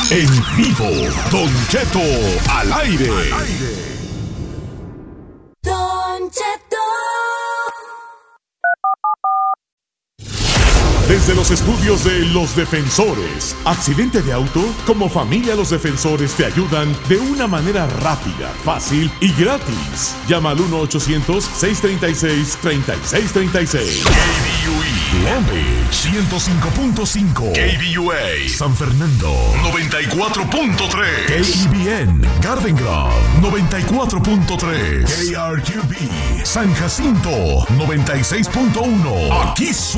En vivo, Don Cheto al aire. Don Cheto. Desde los estudios de Los Defensores. ¿Accidente de auto? Como familia, Los Defensores te ayudan de una manera rápida, fácil y gratis. Llama al 1-800-636-3636. KBUE Long Beach 105.5. KBUA San Fernando 94.3. KEBN Garden Grove 94.3. KRQB San Jacinto 96.1. Aquí suena